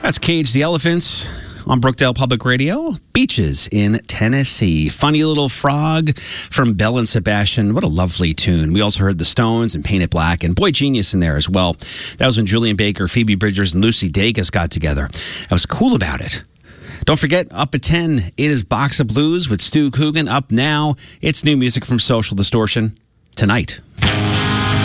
That's Cage the Elephants on Brookdale Public Radio. Beaches in Tennessee. Funny Little Frog from Belle and Sebastian. What a lovely tune. We also heard The Stones and Paint It Black, and Boy Genius in there as well. That was when Julian Baker, Phoebe Bridgers, and Lucy Dacus got together. That was cool about it. Don't forget, up at 10, it is Box of Blues with Stu Coogan. Up now, it's new music from Social Distortion tonight.